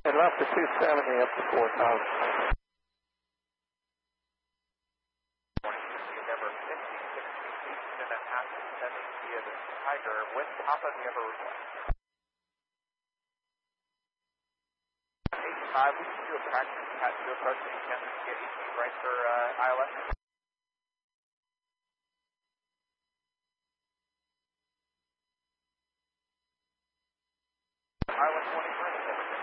And left to 270 up to 4,000. Number 56, 18.5 descending via the Tiger with Papa Never request. 85, we can do a practice patch to approach any chance we can get 18 right for ILS. ILS 20.